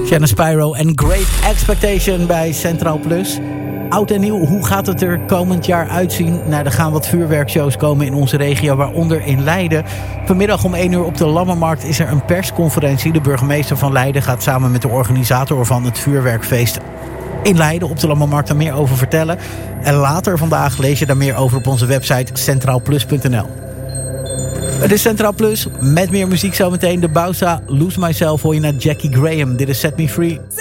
Shannon Spyro en Great Expectation bij Centraal Plus. Oud en nieuw, hoe gaat het er komend jaar uitzien? Nou, er gaan wat vuurwerkshows komen in onze regio, waaronder in Leiden. Vanmiddag om 1 uur op de Lammermarkt is er een persconferentie. De burgemeester van Leiden gaat samen met de organisator van het vuurwerkfeest in Leiden op de Lammermarkt daar meer over vertellen. En later vandaag lees je daar meer over op onze website centraalplus.nl. Het is Centraal Plus, met meer muziek zometeen. De Bausa, Lose Myself hoor je naar Jackie Graham. Dit is Set Me Free.